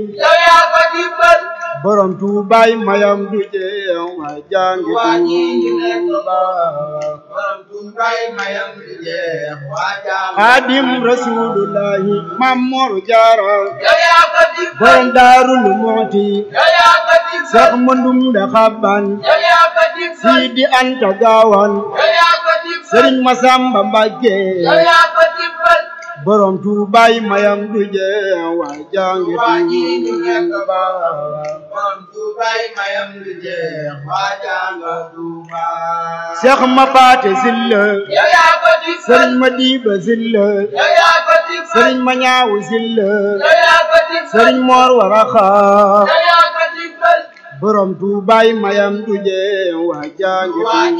yow yaa ko dimbal borom Tuubaay mayam du jeex waa jàngi Tuuba borom Tuubaay mayam du jeex waa jàngi Xaadim Rasulullahi Mamor Jaara yow yaa ko dimbal borom Daarul Muhti yow yaa ko dimbal Seex Mandumbe Xaban yow yaa ko dimbal Sidi Anta Gaawan yow yaa ko dimbal Sëriñ Masamba Mbàkke yow yaa ko dimbal borom Tuubaay mayam du jeex waa jàngi Tuuba borom Tuubaay mayam du jeex waa jàngi Tuuba Seex Ma Paate Silla yow yaa ko dimbal Sëriñ Madiba Silla yow yaa ko dimbal Sëriñ Mañaawu Silla yow yaa ko dimbal Sëriñ Moor Waraxa yow yaa ko dimbal borom Tuubaay mayam du jeex waa jàngi